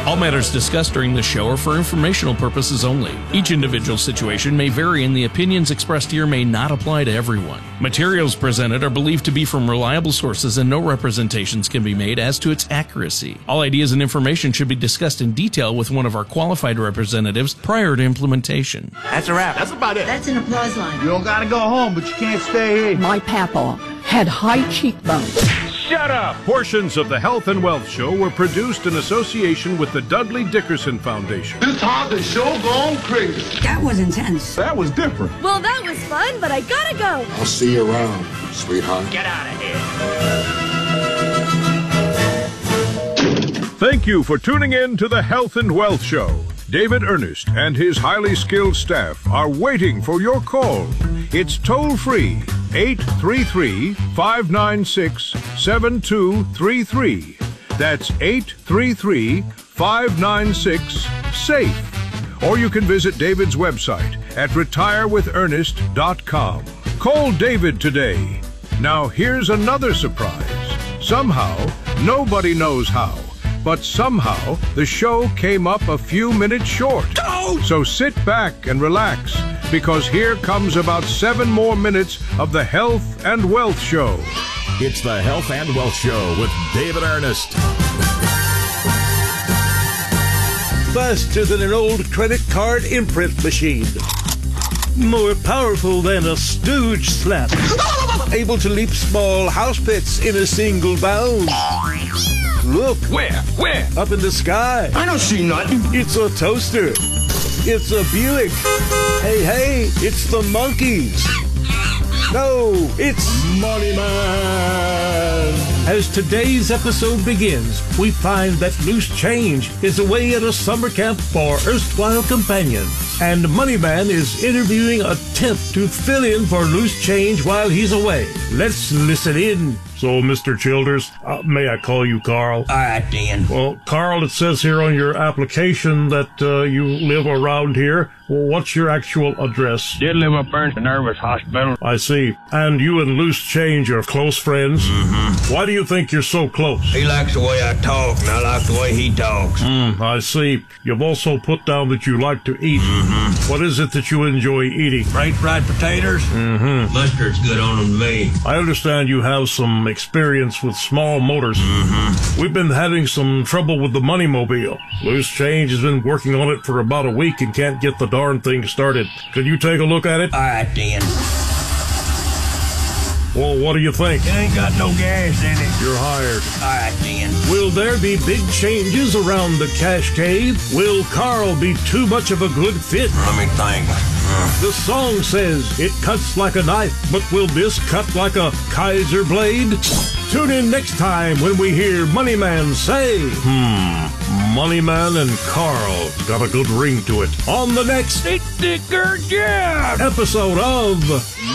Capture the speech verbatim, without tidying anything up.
All matters discussed during this show are for informational purposes only. Each individual situation may vary and the opinions expressed here may not apply to everyone. Materials presented are believed to be from reliable sources and no representations can be made as to its accuracy. All ideas and information should be discussed in detail with one of our qualified representatives prior to implementation. That's a wrap. That's about it. That's an applause line. You don't gotta go home, but you can't stay here. My papa had high cheekbones. Shut up! Portions of the Health and Wealth Show were produced in association with the Dudley Dickerson Foundation. This time the show gone crazy. That was intense. That was different. Well, that was fun, but I gotta go. I'll see you around, sweetheart. Get out of here. Thank you for tuning in to the Health and Wealth Show. David Ernest and his highly skilled staff are waiting for your call. It's toll-free, eight three three, five nine six, seven two three three. That's eight three three, five nine six, SAFE. Or you can visit David's website at retire with ernest dot com. Call David today. Now here's another surprise. Somehow, nobody knows how, but somehow the show came up a few minutes short. Oh! So sit back and relax, because here comes about seven more minutes of the Health and Wealth Show. It's the Health and Wealth Show with David Ernest. Faster than an old credit card imprint machine. More powerful than a stooge slap. Able to leap small house pits in a single bound. Look. Where? Where? Up in the sky. I don't see nothing. It's a toaster. It's a Buick. Hey, hey, it's the monkeys. No, it's Money Man. As today's episode begins, we find that loose change is away at a summer camp for erstwhile companions. And Money Man is interviewing a temp to fill in for loose change while he's away. Let's listen in. So, Mister Childers, uh, may I call you Carl? All right, Dan. Well, Carl, it says here on your application that uh, you live around here. Well, what's your actual address? Did live up there in the Nervous Hospital. I see. And you and Loose Change are close friends? Mm-hmm. Why do you think you're so close? He likes the way I talk, and I like the way he talks. Hmm, I see. You've also put down that you like to eat. Mm-hmm. What is it that you enjoy eating? French fried potatoes? Mm-hmm. Mustard's good on them to me. I understand you have some experience with small motors. Mm-hmm. We've been having some trouble with the Money Mobile. Loose Change has been working on it for about a week and can't get the darn thing started. Could you take a look at it? All right, Dan. Well, what do you think? It ain't got no gas in it. You're hired. All right, Dan. Will there be big changes around the cash cave? Will Carl be too much of a good fit? Let me think. Uh. The song says it cuts like a knife, but will this cut like a Kaiser blade? Tune in next time when we hear Money Man say, hmm, Money Man and Carl got a good ring to it. On the next Sticker Jam episode of